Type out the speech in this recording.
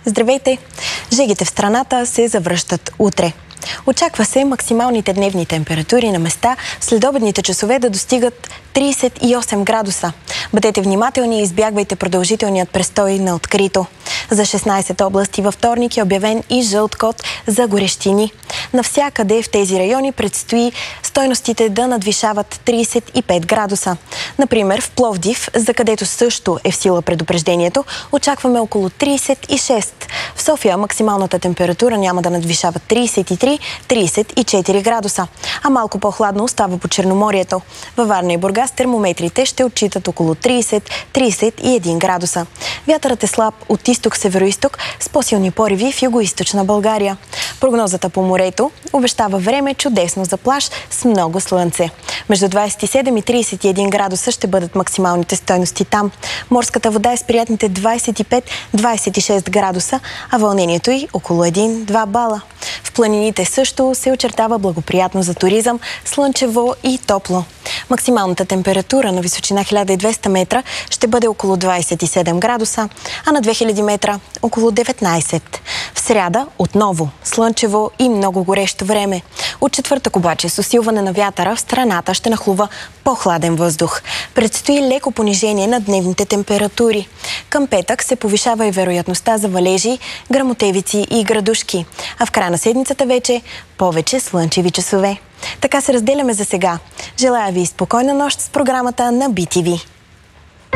Здравейте! Жегите в страната се завръщат утре. Очаква се максималните дневни температури на места в следобедните часове да достигат 38 градуса. Бъдете внимателни и избягвайте продължителният престой на открито. За 16 области във вторник е обявен и жълт код за горещини. Навсякъде в тези райони предстои стойностите да надвишават 35 градуса. Например, в Пловдив, за където също е в сила предупреждението, очакваме около 36. В София максималната температура няма да надвишава 33-34 градуса, а малко по-хладно остава по Черноморието. Във Варна и Бургас термометрите ще отчитат около 30-31 градуса. Вятърът е слаб от изток-североизток с по-силни пориви в югоизточна България. Прогнозата по морето обещава време чудесно за плаж с много слънце. Между 27 и 31 градуса ще бъдат максималните стойности там. Морската вода е с приятните 25-26 градуса, а вълнението й около 1-2 бала. В планините също се очертава благоприятно за туризъм, слънчево и топло. Максималната температура на височина 1200 метра ще бъде около 27 градуса, а на 2000 метра около 19. В сряда отново слънчево и много горещо време. От четвъртък обаче с усилване на вятъра в страната ще нахлува по-хладен въздух. Предстои леко понижение на дневните температури. Към петък се повишава и вероятността за валежи, гръмотевици и градушки. А в края на седмицата вече повече слънчеви часове. Така се разделяме за сега. Желая ви спокойна нощ с програмата на BTV.